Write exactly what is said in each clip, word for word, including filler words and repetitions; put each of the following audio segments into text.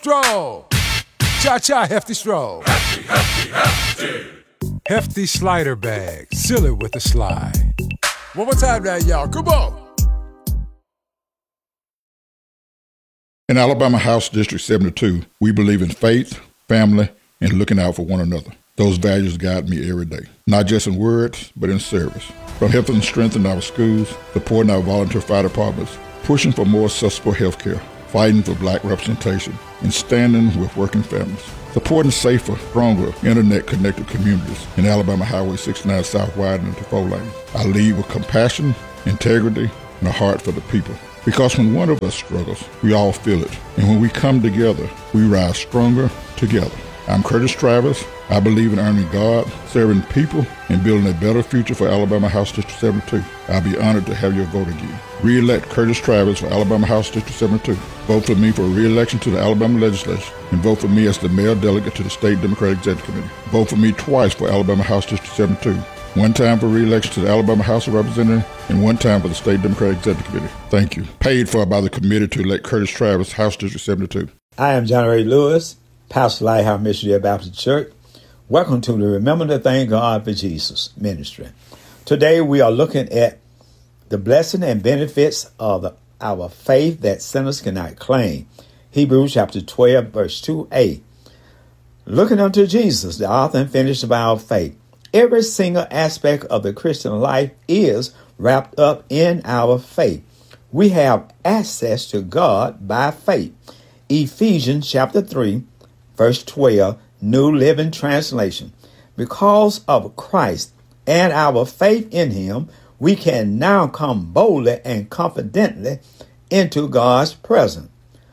Stroll. Cha-cha, Hefty Stroll. Hefty, hefty, hefty. Hefty slider bag. Seal it with a slide. One more time now, y'all. Come on. In Alabama House District seventy-two, we believe in faith, family, and looking out for one another. Those values guide me every day, not just in words, but in service. From helping strengthen our schools, supporting our volunteer fire departments, pushing for more accessible health care, fighting for black representation, and standing with working families. Supporting safer, stronger, internet-connected communities in Alabama Highway sixty-nine South widening to four lanes. I lead with compassion, integrity, and a heart for the people. Because when one of us struggles, we all feel it. And when we come together, we rise stronger together. I'm Curtis Travis. I believe in earning God, serving people, and building a better future for Alabama House District seventy-two. I'll be honored to have your vote again. Re-elect Curtis Travis for Alabama House District seventy-two. Vote for me for re-election to the Alabama Legislature, and vote for me as the mayor delegate to the State Democratic Executive Committee. Vote for me twice for Alabama House District seventy-two. One time for re-election to the Alabama House of Representatives, and one time for the State Democratic Executive Committee. Thank you. Paid for by the committee to elect Curtis Travis, House District seventy-two. I am John Ray Lewis, pastor Lighthouse Missionary Baptist Church. Welcome to the Remember to Thank God for Jesus ministry. Today we are looking at the blessing and benefits of the, our faith that sinners cannot claim. Hebrews chapter twelve, verse two a. Looking unto Jesus, the author and finisher of our faith. Every single aspect of the Christian life is wrapped up in our faith. We have access to God by faith. Ephesians chapter three, verse twelve, New Living Translation. Because of Christ and our faith in him, we can now come boldly and confidently into God's presence.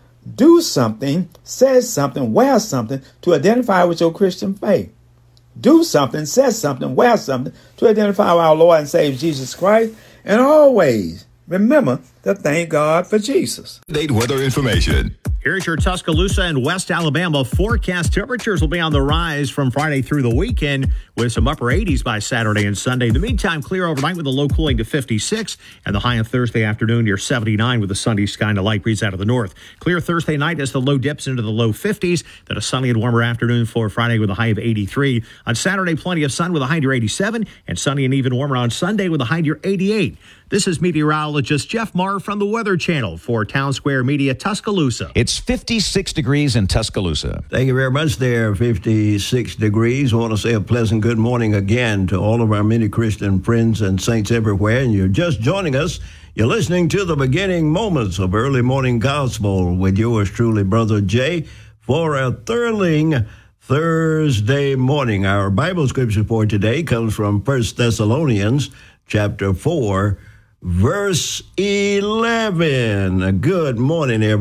Do something, say something, wear something to identify with your Christian faith. Do something, say something, wear something to identify with our Lord and Savior Jesus Christ. And always remember to thank God for Jesus. Date weather information. Here's your Tuscaloosa and West Alabama forecast. Temperatures will be on the rise from Friday through the weekend with some upper eighties by Saturday and Sunday. In the meantime, clear overnight with a low cooling to fifty-six and the high on Thursday afternoon near seventy-nine with a sunny sky and a light breeze out of the north. Clear Thursday night as the low dips into the low fifties. Then a sunny and warmer afternoon for Friday with a high of eighty-three. On Saturday, plenty of sun with a high near eighty-seven and sunny and even warmer on Sunday with a high near eighty-eight. This is meteorologist Jeff Marr from the Weather Channel for Town Square Media Tuscaloosa. It's fifty-six degrees in Tuscaloosa. Thank you very much there, fifty-six degrees. I want to say a pleasant good morning again to all of our many Christian friends and saints everywhere. And you're just joining us. You're listening to the beginning moments of Early Morning Gospel with yours truly, Brother Jay, for a thrilling Thursday morning. Our Bible scripture for today comes from First Thessalonians chapter four, verse eleven. Good morning, everyone.